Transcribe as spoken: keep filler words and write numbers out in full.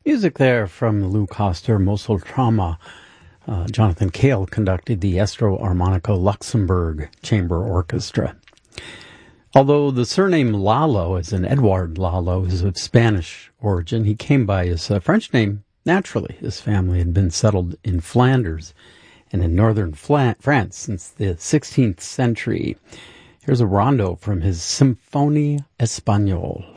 Music there from Lou Coster, Mosel Trauma. Uh, Jonathan Cale conducted the Estro Armonico Luxembourg Chamber Orchestra. Although the surname Lalo, as in Edouard Lalo, is of Spanish origin, he came by his uh, French name naturally. His family had been settled in Flanders and in northern Fla- France since the sixteenth century. Here's a rondo from his Symphonie Espagnole.